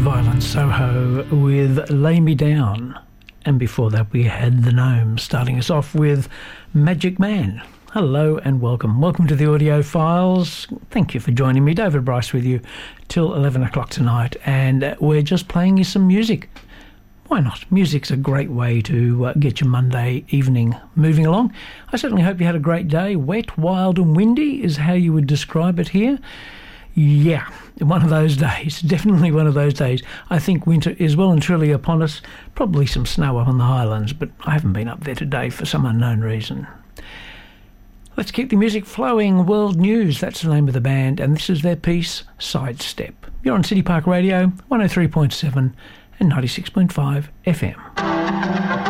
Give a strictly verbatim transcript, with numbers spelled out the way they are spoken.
Violent Soho with Lay Me Down. And before that we had The Gnomes starting us off with Magic Man. Hello and welcome. Welcome to the Audio Files. Thank you for joining me. David Bryce with you till eleven o'clock tonight. And we're just playing you some music. Why not? Music's a great way to uh, get your Monday evening moving along. I certainly hope you had a great day. Wet, wild and windy is how you would describe it here. Yeah, one of those days, definitely one of those days. I think winter is well and truly upon us. Probably some snow up on the highlands, but I haven't been up there today for some unknown reason. Let's keep the music flowing. World News, that's the name of the band, and this is their piece, Sidestep. You're on City Park Radio, one oh three point seven and ninety-six point five F M.